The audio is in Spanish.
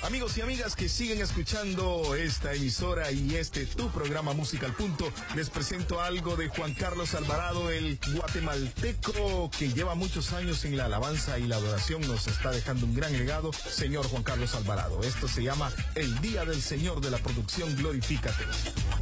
Amigos y amigas que siguen escuchando esta emisora y tu programa Música al Punto, les presento algo de Juan Carlos Alvarado, el guatemalteco que lleva muchos años en la alabanza y la adoración, nos está dejando un gran legado, señor Juan Carlos Alvarado. Esto se llama El Día del Señor, de la producción Glorifícate.